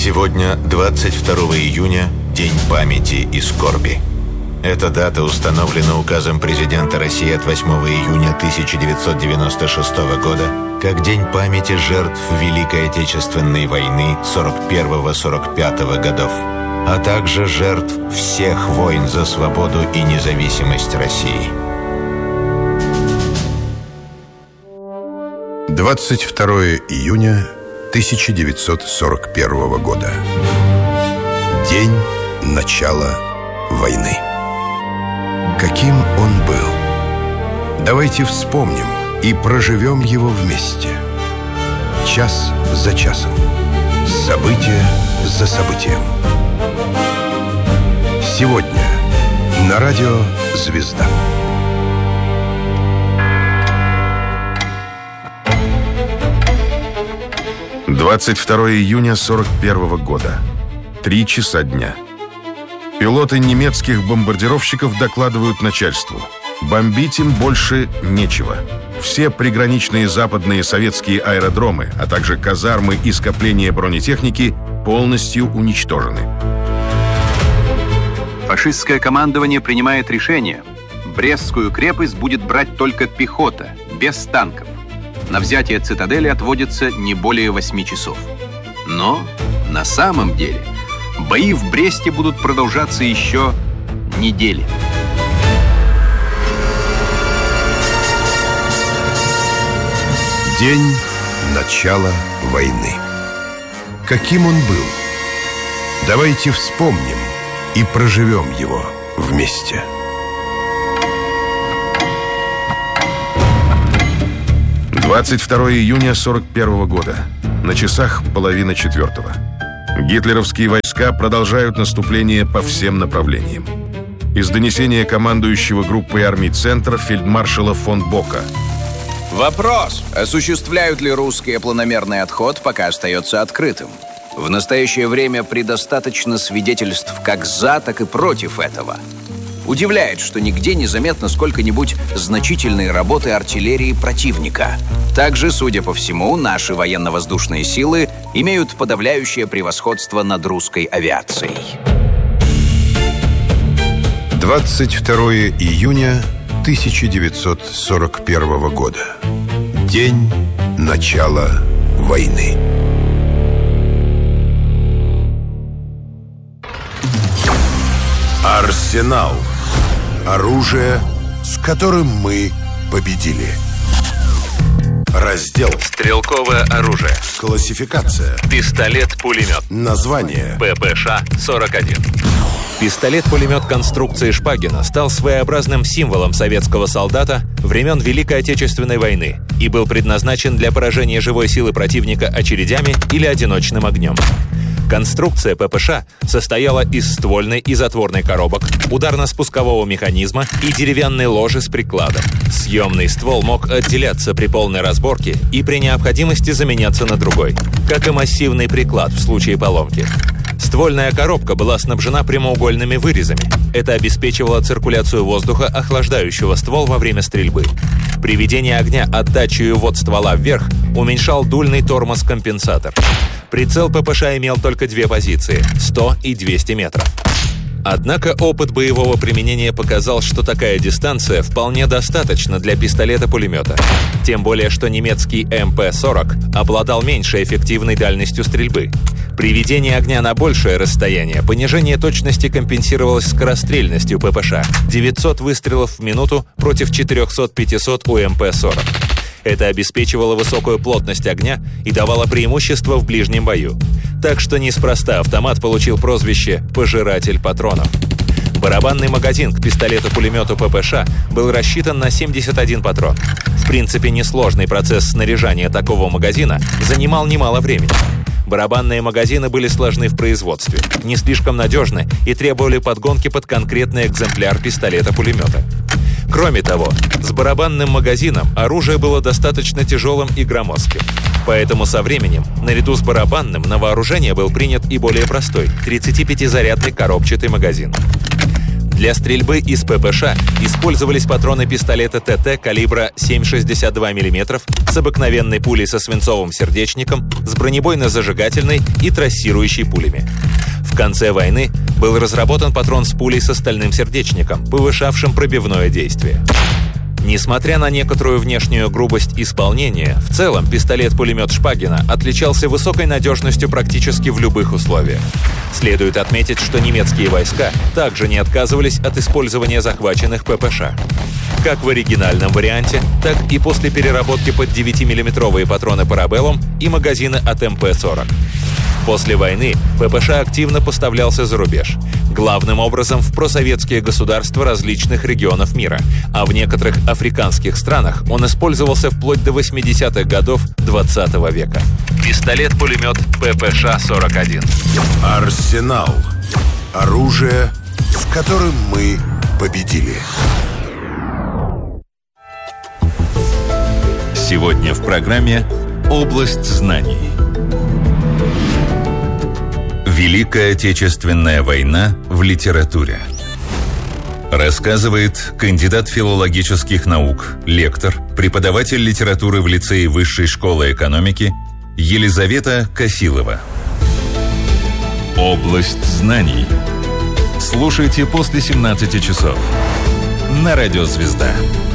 Сегодня, 22 июня, День памяти и скорби. Эта дата установлена указом президента России от 8 июня 1996 года как День памяти жертв Великой Отечественной войны 41-45 годов, а также жертв всех войн за свободу и независимость России. 22 июня 1941 года. День начала войны. Каким он был? Давайте вспомним и проживем его вместе. Час за часом. Событие за событием. Сегодня на радио «Звезда». — 22 июня 1941 года. 3 часа дня. Пилоты немецких бомбардировщиков докладывают начальству: бомбить им больше нечего. Все приграничные западные советские аэродромы, а также казармы и скопления бронетехники полностью уничтожены. Фашистское командование принимает решение: Брестскую крепость будет брать только пехота, без танков. На взятие цитадели отводится не более 8 часов. Но на самом деле бои в Бресте будут продолжаться еще недели. День начала войны. Каким он был? Давайте вспомним и проживем его вместе. — 22 июня 1941 года. На часах 3:30. Гитлеровские войска продолжают наступление по всем направлениям. Из донесения командующего группой армий «Центр» фельдмаршала фон Бока. Вопрос: осуществляют ли русские планомерный отход, пока остается открытым? В настоящее время предостаточно свидетельств как за, так и против этого. Удивляет, что нигде не заметно сколько-нибудь значительной работы артиллерии противника. Также, судя по всему, наши военно-воздушные силы имеют подавляющее превосходство над русской авиацией. 22 июня 1941 года. День начала войны. Арсенал. Оружие, с которым мы победили. Раздел: стрелковое оружие. Классификация: пистолет-пулемет. Название: ППШ-41. Пистолет-пулемет конструкции Шпагина стал своеобразным символом советского солдата времен Великой Отечественной войны и был предназначен для поражения живой силы противника очередями или одиночным огнем. Конструкция ППШ состояла из ствольной и затворной коробок, ударно-спускового механизма и деревянной ложи с прикладом. Съемный ствол мог отделяться при полной разборке и при необходимости заменяться на другой, как и массивный приклад в случае поломки. Ствольная коробка была снабжена прямоугольными вырезами. Это обеспечивало циркуляцию воздуха, охлаждающего ствол во время стрельбы. При ведении огня отдачу и увод ствола вверх уменьшал дульный тормоз-компенсатор. Прицел ППШ имел только 2 позиции – 100 и 200 метров. Однако опыт боевого применения показал, что такая дистанция вполне достаточна для пистолета-пулемета. Тем более, что немецкий МП-40 обладал меньшей эффективной дальностью стрельбы. При ведении огня на большее расстояние понижение точности компенсировалось скорострельностью ППШ – 900 выстрелов в минуту против 400-500 у МП-40. Это обеспечивало высокую плотность огня и давало преимущество в ближнем бою. Так что неспроста автомат получил прозвище «пожиратель патронов». Барабанный магазин к пистолету-пулемету ППШ был рассчитан на 71 патрон. В принципе, несложный процесс снаряжания такого магазина занимал немало времени. Барабанные магазины были сложны в производстве, не слишком надежны и требовали подгонки под конкретный экземпляр пистолета-пулемета. Кроме того, с барабанным магазином оружие было достаточно тяжелым и громоздким. Поэтому со временем, наряду с барабанным, на вооружение был принят и более простой, 35-зарядный коробчатый магазин. Для стрельбы из ППШ использовались патроны пистолета ТТ калибра 7,62 мм с обыкновенной пулей со свинцовым сердечником, с бронебойно-зажигательной и трассирующей пулями. В конце войны был разработан патрон с пулей со стальным сердечником, повышавшим пробивное действие. Несмотря на некоторую внешнюю грубость исполнения, в целом пистолет-пулемет Шпагина отличался высокой надежностью практически в любых условиях. Следует отметить, что немецкие войска также не отказывались от использования захваченных ППШ. Как в оригинальном варианте, так и после переработки под 9-миллиметровые патроны Парабеллум и магазины от МП-40. После войны ППШ активно поставлялся за рубеж. Главным образом в просоветские государства различных регионов мира, а в некоторых африканских странах он использовался вплоть до 80-х годов 20 века. Пистолет-пулемет ППШ-41. Арсенал. Оружие, с которым мы победили. Сегодня в программе «Область знаний». Великая Отечественная война в литературе. Рассказывает кандидат филологических наук, лектор, преподаватель литературы в лицее Высшей школы экономики Елизавета Косилова. Область знаний. Слушайте после 17 часов на Радио Звезда.